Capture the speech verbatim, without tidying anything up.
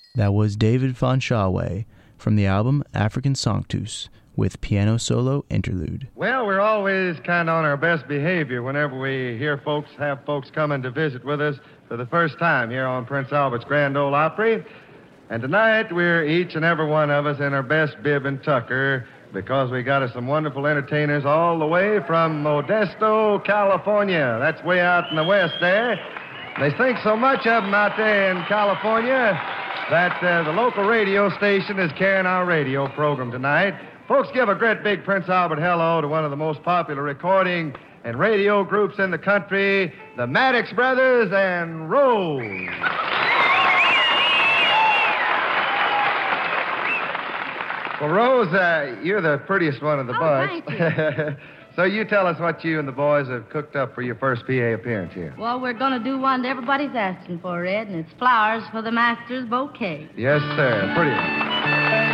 That was David Fanshawe from the album African Sanctus with piano solo interlude. Well, we're always kind of on our best behavior whenever we hear folks, have folks coming to visit with us for the first time here on Prince Albert's Grand Ole Opry. And tonight we're each and every one of us in our best bib and tucker because we got us some wonderful entertainers all the way from Modesto, California. That's way out in the west there. They think so much of them out there in California that uh, the local radio station is carrying our radio program tonight. Folks, give a great big Prince Albert hello to one of the most popular recording and radio groups in the country, the Maddox Brothers and Rose. Well, Rose, uh, you're the prettiest one of the Oh, bunch. thank you. So you tell us what you and the boys have cooked up for your first P A appearance here. Well, we're going to do one that everybody's asking for, Ed, and it's flowers for the master's bouquet. Yes, sir. Pretty.